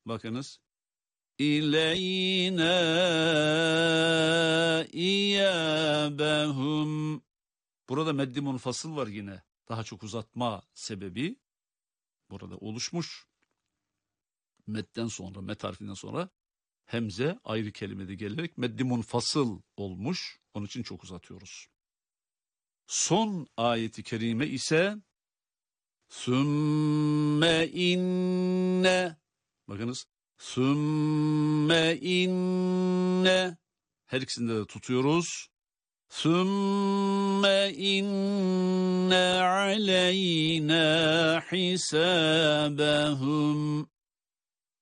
Bakınız. İleyna iyâbehum. Burada meddi munfasıl var yine. Daha çok uzatma sebebi burada oluşmuş. Medden sonra, met harfinden sonra hemze ayrı kelimede gelerek meddi munfasıl olmuş. Onun için çok uzatıyoruz. Son ayeti kerime ise sümme inne. Bakınız. Sümme inne. Her ikisinde de tutuyoruz. Sümme inne aleyna hisabahum.